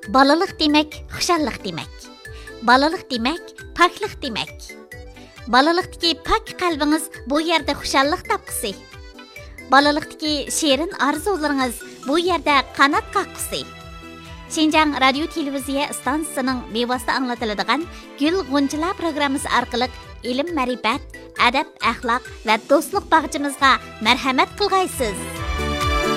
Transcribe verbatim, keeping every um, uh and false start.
Balaliq demək xuşalliq demək. Balaliq demək poklik demək. Balaliqdagi pok qalbingiz bu yerda xuşalliq topqusi. Balaliqdagi shirin orzularingiz bu yerda qanot qoqqisi. Şinjan radio televiziya stansiyasining bevosita anglatiladigan Gul G'unchalar programmasi orqali ilm, ma'rifat, adab, axloq va do'stlik bag'chimizga marhamat qilg'aysiz.